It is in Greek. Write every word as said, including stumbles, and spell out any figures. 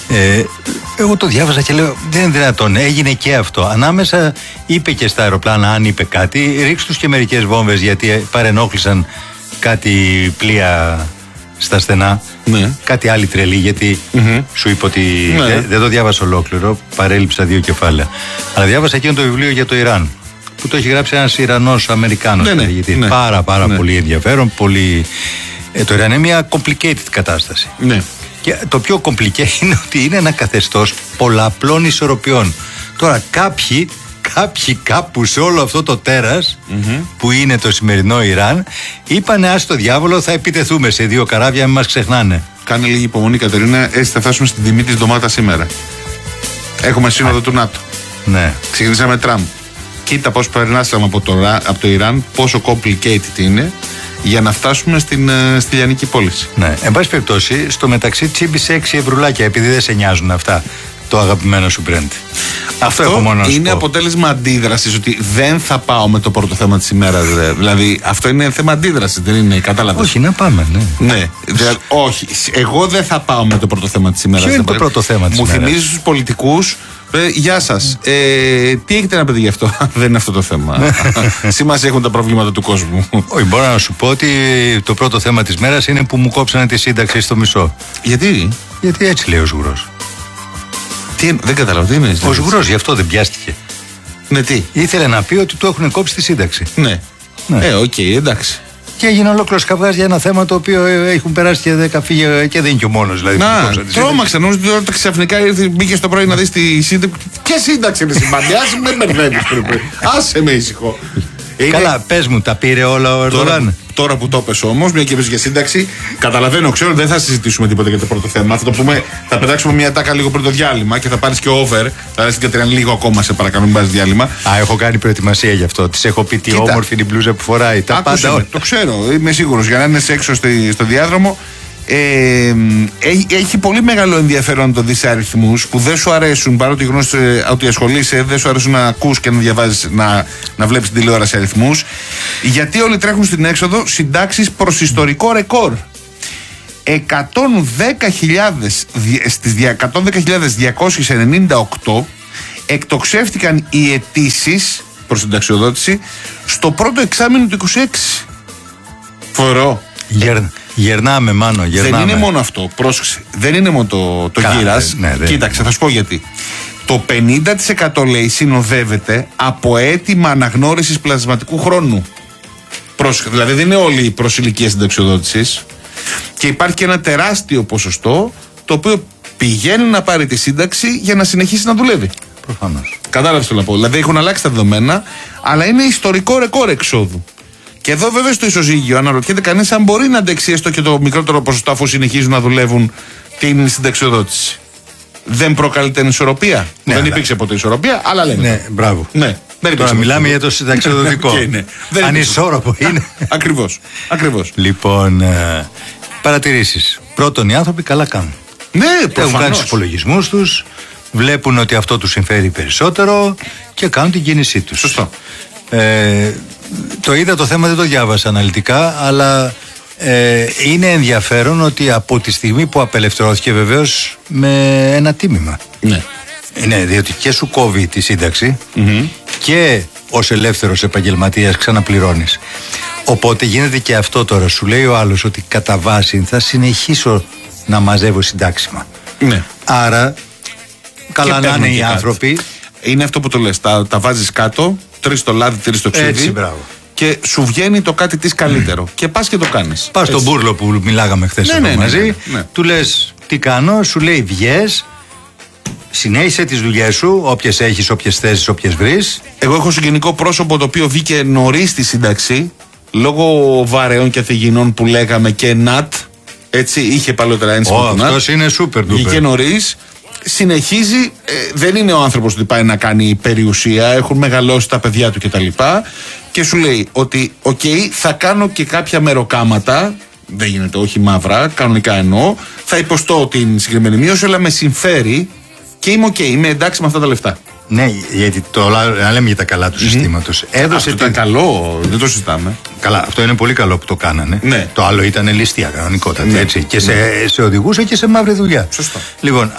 Ε, εγώ το διάβασα και λέω δεν είναι δυνατόν, έγινε και αυτό. Ανάμεσα είπε και στα αεροπλάνα, αν είπε κάτι, ρίξ' τους και μερικές βόμβες, γιατί παρενόχλησαν κάτι πλοία στα στενά. Ναι. Κάτι άλλη τρελή, γιατί mm-hmm. σου είπα ότι ναι. δεν, δεν το διάβασα ολόκληρο, παρέλειψα δύο κεφάλαια. Αλλά διάβασα εκείνο το βιβλίο για το Ιράν, που το έχει γράψει ένας Ιρανός Αμερικάνος ναι, καθηγητής. Ναι. Πάρα πάρα ναι. πολύ ενδιαφέρον, πολύ... Ε, το Ιράν είναι μια complicated κατάσταση. Ναι. Και το πιο complicated είναι ότι είναι ένα καθεστώς πολλαπλών ισορροπιών. Τώρα κάποιοι, κάποιοι κάπου σε όλο αυτό το τέρας mm-hmm. που είναι το σημερινό Ιράν, είπανε ας το διάβολο, θα επιτεθούμε σε δύο καράβια, μην μας ξεχνάνε. Κάνε λίγη υπομονή, Κατερίνα, έτσι θα φτάσουμε στην τιμή της ντομάτας σήμερα. Έχουμε σύνοδο Α, του ΝΑΤΟ. Ναι. Ξεκινήσαμε Τραμπ. Κοίτα πώς περνάσαμε από το, από το Ιράν, πόσο complicated είναι, για να φτάσουμε στην, στη λιανική πώληση. Ναι, εν πάση περιπτώσει, στο μεταξύ τσίμπησε έξι ευρουλάκια, επειδή δεν σε νοιάζουν αυτά, το αγαπημένο σου Brent. Αυτό, Αυτό έχω μόνο να σου είναι πω. Αποτέλεσμα αντίδρασης, ότι δεν θα πάω με το πρώτο θέμα της ημέρας. Δηλαδή, αυτό είναι θέμα αντίδρασης, δεν είναι, κατάλαβες. Όχι, να πάμε, ναι. Ναι, δηλαδή, όχι. Εγώ δεν θα πάω με το πρώτο θέμα της ημέρας. Ποιο είναι το πρώτο θέμα της ημέρας? Μου θυμίζει στους πολιτικούς. Ε, γεια σας. Ε, τι έχετε να πείτε γι' αυτό? Δεν είναι αυτό το θέμα. Σημασία έχουν τα προβλήματα του κόσμου. Όχι, μπορώ να σου πω ότι το πρώτο θέμα της μέρας είναι που μου κόψανε τη σύνταξη στο μισό. Γιατί? Γιατί έτσι λέει ο Σγουρός. Τι, δεν καταλαβαίνω, τι είναι. Ο Σγουρός γι' αυτό δεν πιάστηκε. Ναι, τι? Ήθελε να πει ότι του έχουν κόψει τη σύνταξη. Ναι. ναι. Ε, οκ, okay, εντάξει. Και έγινε ολόκληρο καυγάς για ένα θέμα το οποίο έχουν περάσει και δέκα φύγε και δεν είναι και ο μόνος. Δηλαδή, να, τρόμαξα. Νόμιζα ότι τώρα ξαφνικά μπήκε το πρωί να δεις τη σύνταξη. Ποια σύνταξη είναι συμπάντη? Άσε με μπερδεύεις. Άσε με ήσυχο. Είναι... Καλά, πες μου, τα πήρε όλα ο Ερντογάν. Τώρα, τώρα που το πες όμως, μια και πες για σύνταξη, καταλαβαίνω, ξέρω, δεν θα συζητήσουμε τίποτα για το πρώτο θέμα. Θα το πούμε, θα πετάξουμε μια τάκα λίγο πριν το διάλειμμα και θα πάρεις και over. Θα λες την Κατερίνα λίγο ακόμα, σε παρακαλώ, μην πάρεις διάλειμμα. Α, έχω κάνει προετοιμασία γι' αυτό. Της έχω πει τι όμορφη είναι η μπλούζα που φοράει. Τα άκουσε, πάντα. Το ξέρω, είμαι σίγουρος. Για να είναι έξω στο διάδρομο. Ε, έχει πολύ μεγάλο ενδιαφέρον να το δεις σε αριθμούς που δεν σου αρέσουν, παρότι γνώρισε ότι ασχολείσαι, δεν σου αρέσουν να ακούς και να διαβάζεις, να, να βλέπεις την τηλεόραση αριθμούς, γιατί όλοι τρέχουν στην έξοδο συντάξεις προς ιστορικό ρεκόρ. εκατόν δέκα χιλιάδες στις εκατόν δέκα χιλιάδες διακόσιες ενενήντα οκτώ εκτοξεύτηκαν οι αιτήσεις προς συνταξιοδότηση στο πρώτο εξάμηνο του είκοσι έξι. Φοβερό. Γερ, γερνάμε, μάνο, γερνάμε. Δεν είναι μόνο αυτό. Πρόσεξε. Δεν είναι μόνο το, το γύρας. Ναι, ναι. Κοίταξε, θα σου πω γιατί. Το πενήντα τοις εκατό λέει συνοδεύεται από αίτημα αναγνώρισης πλασματικού χρόνου. Πρόσεξε. Δηλαδή δεν είναι όλοι προς ηλικία συνταξιοδότησης. Και υπάρχει και ένα τεράστιο ποσοστό το οποίο πηγαίνει να πάρει τη σύνταξη για να συνεχίσει να δουλεύει. Προφανώς. Κατάλαβες το να πω. Δηλαδή έχουν αλλάξει τα δεδομένα, αλλά είναι ιστορικό ρεκόρ εξόδου. Και εδώ βέβαια στο ισοζύγιο αναρωτιέται κανείς αν μπορεί να αντέξει έστω και το μικρότερο ποσοστό, αφού συνεχίζουν να δουλεύουν, την συνταξιοδότηση. Δεν προκαλείται ανισορροπία. Ναι, δεν αλλά... υπήρξε ποτέ ισορροπία, αλλά λέμε. Ναι, μπράβο. Ναι. Δεν Τώρα μιλάμε για το συνταξιοδοτικό. ναι. Ανισόρροπο είναι. Ακριβώς. Ακριβώς. Λοιπόν, ε, παρατηρήσεις. Πρώτον, οι άνθρωποι καλά κάνουν. Ναι, έχουν κάνει τους υπολογισμούς τους, βλέπουν ότι αυτό τους συμφέρει περισσότερο και κάνουν την κίνησή τους. Σωστό. Ε, το είδα το θέμα, δεν το διάβασα αναλυτικά, αλλά ε, είναι ενδιαφέρον ότι από τη στιγμή που απελευθερώθηκε, βεβαίως με ένα τίμημα. Ναι. Ναι, διότι και σου κόβει τη σύνταξη mm-hmm. και ως ελεύθερος επαγγελματίας ξαναπληρώνεις. Οπότε γίνεται και αυτό τώρα. Σου λέει ο άλλος ότι κατά βάση θα συνεχίσω να μαζεύω συντάξιμα. Ναι. Άρα καλά να είναι οι άνθρωποι. Είναι αυτό που το λες, τα, τα βάζεις κάτω, τρεις το λάδι, τρεις το ξύδι. Έτσι, μπράβο. Και σου βγαίνει το κάτι της καλύτερο. Mm. Και πας και το κάνεις. Πας στον Μπούρλο που μιλάγαμε χθες ναι, εδώ ναι, μαζί. Ναι, ναι, ναι. Του λες τι κάνω, σου λέει βγες, συνέχισε τις δουλειές σου, όποιες έχεις, όποιες θέσεις, όποιες βρεις. Εγώ έχω συγγενικό πρόσωπο το οποίο βγήκε νωρίς στη σύνταξη, λόγω βαρεών και αθηγινών που λέγαμε και ΝΑΤ. Έτσι, είχε παλαιότερα ένσημα του ΝΑΤ. Αυτός είναι super duper. Βγήκε νωρίς. Συνεχίζει, ε, δεν είναι ο άνθρωπος που πάει να κάνει περιουσία, έχουν μεγαλώσει τα παιδιά του κτλ. Και σου λέει ότι, οκ, okay, θα κάνω και κάποια μεροκάματα, δεν γίνεται, όχι μαύρα, κανονικά εννοώ, θα υποστώ την συγκεκριμένη μείωση, αλλά με συμφέρει και είμαι οκ, okay, είμαι εντάξει με αυτά τα λεφτά. Ναι, γιατί το να λέμε για τα καλά του mm-hmm. συστήματος. Έδωσε αυτό την... ήταν καλό, δεν το συζητάμε. Καλά, αυτό είναι πολύ καλό που το κάνανε. Ναι. Το άλλο ήταν ληστεία κανονικότατα. Ναι. Έτσι. Και ναι. σε, σε οδηγούσε και σε μαύρη δουλειά. Σωστό. Λοιπόν,